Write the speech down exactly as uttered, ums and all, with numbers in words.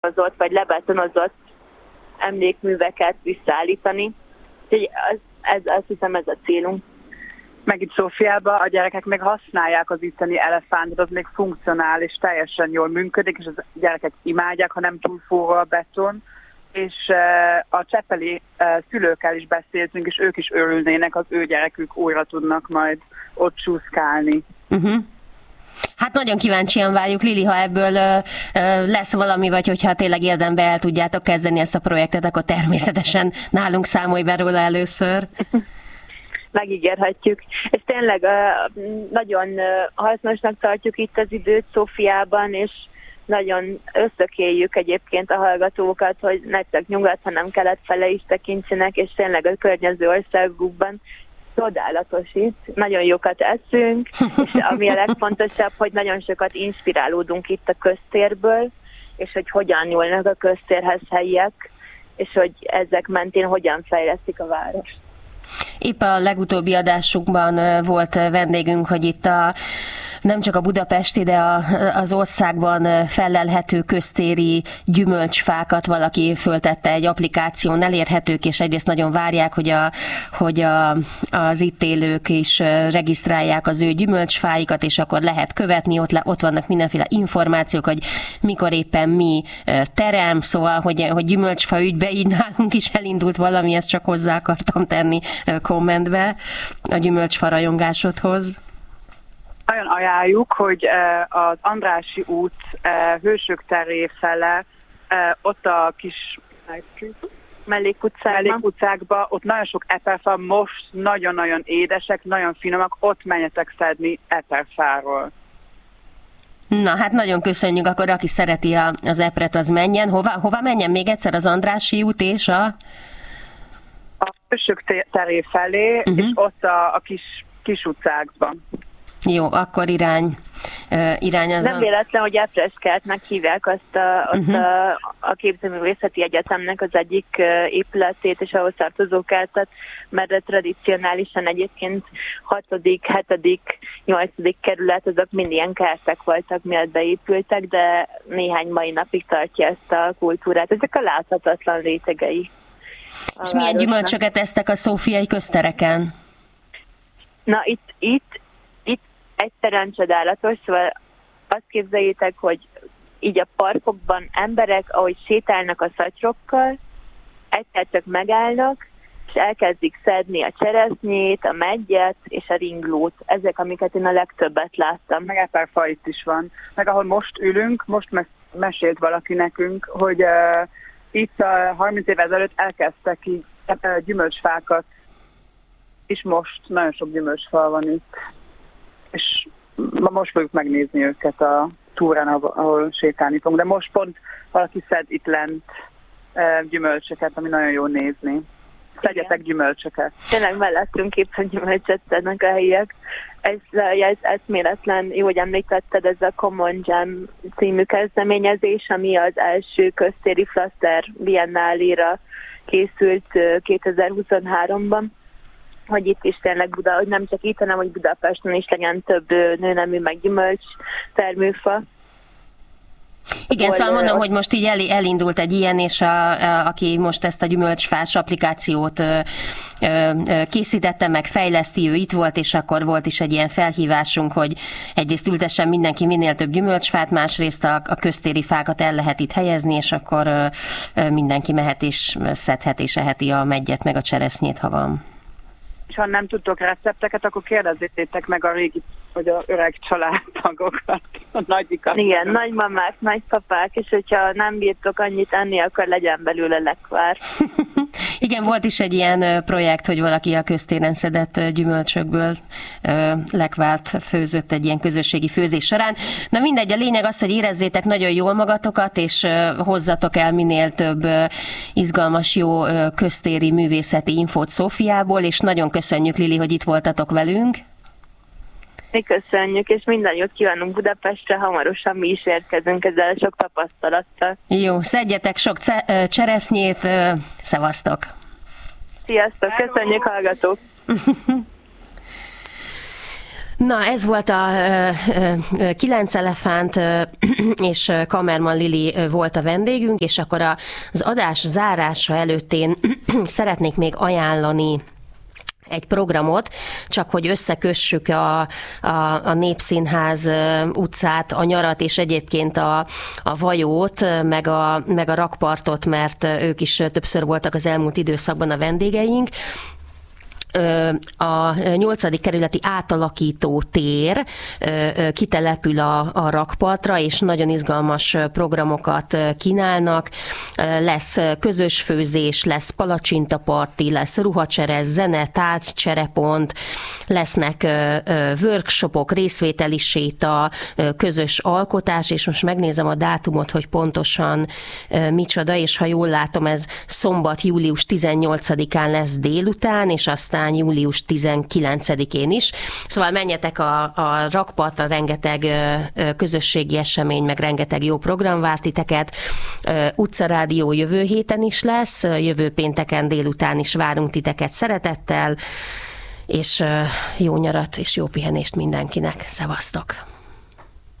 lebetonozott, vagy lebetonozott emlékműveket visszaállítani. Úgyhogy az, ez, azt hiszem ez a célunk. Meg itt Szófiában a gyerekek még használják az itteni elefántot, az még funkcionál és teljesen jól működik, és a gyerekek imádják, ha nem túl forró a beton. És a cseppeli szülőkkel is beszéltünk, és ők is örülnének, az ő gyerekük újra tudnak majd ott csúszkálni. Uh-huh. Hát nagyon kíváncsian várjuk, Lili, ha ebből ö, ö, lesz valami, vagy hogyha tényleg érdembe el tudjátok kezdeni ezt a projektet, akkor természetesen nálunk számolj be róla először. Megígérhetjük. És tényleg uh, nagyon uh, hasznosnak tartjuk itt az időt Szófiában, és nagyon összökéljük egyébként a hallgatókat, hogy ne csak nyugat, hanem kelet fele is tekintsenek, és tényleg a környező országokban csodálatos itt, nagyon jókat eszünk, és ami a legfontosabb, hogy nagyon sokat inspirálódunk itt a köztérből, és hogy hogyan nyúlnak a köztérhez helyiek, és hogy ezek mentén hogyan fejlesztik a várost. Épp a legutóbbi adásunkban volt vendégünk, hogy itt a nem csak a budapesti, de a, az országban fellelhető köztéri gyümölcsfákat valaki föltette egy applikáción, elérhetők, és egyrészt nagyon várják, hogy, a, hogy a, az itt élők is regisztrálják az ő gyümölcsfáikat, és akkor lehet követni, ott, le, ott vannak mindenféle információk, hogy mikor éppen mi terem, szóval, hogy, hogy gyümölcsfa ügybe így nálunk is elindult valami, ezt csak hozzá akartam tenni kommentbe a gyümölcsfa rajongásodhoz. Nagyon ajánljuk, hogy az Andrássy út Hősök teré fele, ott a kis mellékutcákban, mellékutcákban, ott nagyon sok eperfa, most nagyon-nagyon édesek, nagyon finomak, ott menjetek szedni eperfáról. Na, hát nagyon köszönjük, akkor aki szereti a, az epret, az menjen. Hova, hova menjen még egyszer? Az Andrássy út és a... A Hősök teré felé, uh-huh. és ott a, a kis, kis utcákban. Jó, akkor irány, uh, irány azon. Nem véletlen, hogy Epreskertnek hívják azt a, azt uh-huh. a, a Képzőművészeti Egyetemnek az egyik uh, épületét és ahhoz tartozó kertet, mert tradicionálisan egyébként hatodik, hetedik, nyolcadik kerület, azok mind ilyen kertek voltak, miatt beépültek, de néhány mai napig tartja ezt a kultúrát. Ezek a láthatatlan rétegei. És milyen gyümölcsöket esztek a szófiai köztereken? Na, itt, itt egyszerűen csodálatos, szóval azt képzeljétek, hogy így a parkokban emberek, ahogy sétálnak a szatyrokkal, egyszer csak megállnak, és elkezdik szedni a cseresznyét, a meggyet és a ringlót. Ezek, amiket én a legtöbbet láttam. Meg eperfa itt is van. Meg ahol most ülünk, most mes- mesélt valaki nekünk, hogy uh, itt uh, harminc évvel ezelőtt elkezdtek így uh, gyümölcsfákat, és most nagyon sok gyümölcsfa van itt. És ma most fogjuk megnézni őket a túrán, ahol sétálni fogunk. De most pont valaki szed itt lent e, gyümölcsöket, ami nagyon jó nézni. Szedjetek gyümölcsöket. Tényleg mellettünk éppen gyümölcsöt szednek a helyiek. Ez, ez eszméletlen, jó, hogy említetted, ez a Common Jam című kezdeményezés, ami az első köztéri Flaster Biennálira készült kétezer-huszonháromban. Hogy itt is tényleg Buda, hogy nem csak itt, hanem hogy Budapesten is legyen több nőnemű meg gyümölcs termőfa. Igen, Hol, szóval mondom, ott... hogy most így elindult egy ilyen, és a, a, aki most ezt a gyümölcsfás applikációt ö, ö, készítette, meg fejleszti, ő itt volt, és akkor volt is egy ilyen felhívásunk, hogy egyrészt ültessen mindenki minél több gyümölcsfát, másrészt a, a köztéri fákat el lehet itt helyezni, és akkor ö, ö, mindenki mehet és szedhet és eheti a meggyet, meg a cseresznyét, ha van. És ha nem tudtok recepteket, akkor kérdezzétek meg a régi, vagy az öreg családtagokat, a nagyikat. Igen, nagymamák, nagypapák, és hogyha nem bírtok annyit enni, akkor legyen belőle lekvár. Igen, volt is egy ilyen projekt, hogy valaki a köztéren szedett gyümölcsökből lekvárt főzött egy ilyen közösségi főzés során. Na mindegy, a lényeg az, hogy érezzétek nagyon jól magatokat, és hozzatok el minél több izgalmas, jó köztéri művészeti infót Szófiából, és nagyon köszönjük, Lili, hogy itt voltatok velünk. Mi köszönjük, és minden jót kívánunk Budapestre, hamarosan mi is érkezünk ezzel sok tapasztalattal. Jó, szedjetek sok ce- cseresznyét, szevasztok! Sziasztok, köszönjük, hallgatók! Na, ez volt a Kilenc elefánt, és Kamerman Lili volt a vendégünk, és akkor az adás zárása előtt én szeretnék még ajánlani egy programot, csak hogy összekössük a, a, a Népszínház utcát, a Nyarat, és egyébként a, a Vajót, meg a, meg a Rakpartot, mert ők is többször voltak az elmúlt időszakban a vendégeink. A nyolcadik kerületi átalakító tér kitelepül a, a Rakpartra, és nagyon izgalmas programokat kínálnak. Lesz közös főzés, lesz palacsintaparti, lesz ruhacserez, zene, tárgycserepont, lesznek workshopok, részvételi séta, közös alkotás, és most megnézem a dátumot, hogy pontosan micsoda, és ha jól látom, ez szombat, július tizennyolcadikán lesz délután, és aztán július tizenkilencedikén is. Szóval menjetek a, a Rakpartra, rengeteg közösségi esemény, meg rengeteg jó program vár titeket. Utcarádió jövő héten is lesz, jövő pénteken délután is várunk titeket szeretettel, és jó nyarat és jó pihenést mindenkinek. Szevasztok!